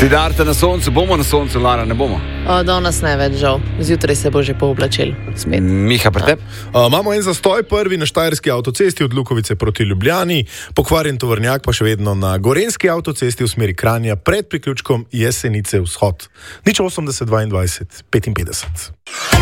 Siddharta na soncu, bomo na soncu, Lara, ne bomo. Danes ne več, žal. Zjutraj se bo že pooblačil spet. Miha, pri tebi? Imamo en zastoj, prvi na Štajerski avtocesti od Lukovice proti Ljubljani, pokvarjen tovornjak pa še vedno na Gorenjski avtocesti v smeri Kranja pred priključkom Jesenice vzhod. 080 22 55.